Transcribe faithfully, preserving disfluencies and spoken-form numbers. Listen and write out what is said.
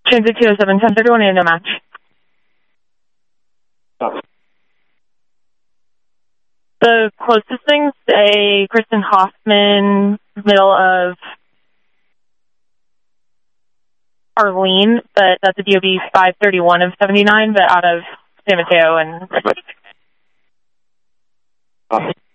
Transit two oh seven, ten thirty-one, and no match. Copy. The closest things say Kristen Hoffman, middle of Arlene, but that's a D O B five thirty-one of seventy-nine, but out of San Mateo and Redwood. Copy.